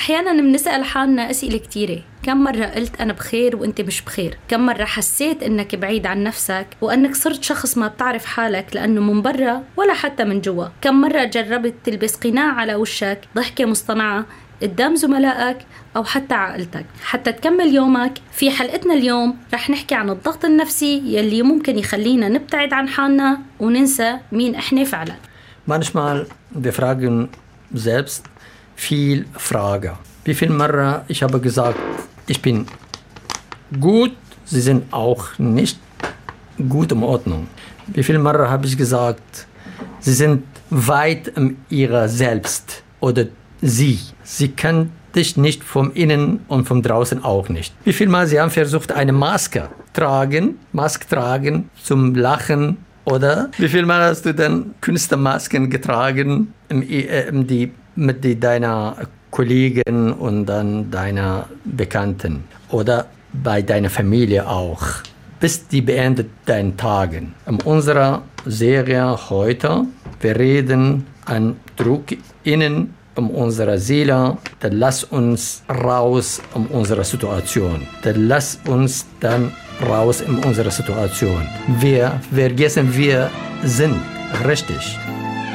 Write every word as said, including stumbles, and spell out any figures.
أحياناً بنسأل حالنا أسئلة كتيرة. كم مرة قلت أنا بخير وأنت مش بخير؟ كم مرة حسيت إنك بعيد عن نفسك وأنك صرت شخص ما بتعرف حالك لأنه من برا ولا حتى من جوا؟ كم مرة جربت تلبس قناع على وشك، ضحكة مصطنعة قدام زملائك أو حتى عائلتك حتى تكمل يومك؟ في حلقتنا اليوم رح نحكي عن الضغط النفسي يلي ممكن يخلينا نبتعد عن حالنا وننسى مين إحنا فعلا. Manchmal wir fragen selbst viel Frage. Wie viel Mal ich habe gesagt, ich bin gut, Sie sind auch nicht gut in Ordnung. Wie viel Mal habe ich gesagt, Sie sind weit in ihrer Selbst oder Sie. Sie können dich nicht vom Innen und vom Draußen auch nicht. Wie viel Mal Sie haben versucht, eine Maske tragen, Maske tragen zum Lachen. Oder wie viel Mal hast du dann Künstlermasken getragen im, im, die, mit die, deiner Kollegen und dann deiner Bekannten? Oder bei deiner Familie auch? Bis die beendet deinen Tagen. In unserer Serie heute, wir reden an Druck innen um unsere Seele, dann lass uns raus um unsere Situation. Dann lass uns dann raus in unserer Situation. Wir vergessen, wir sind richtig.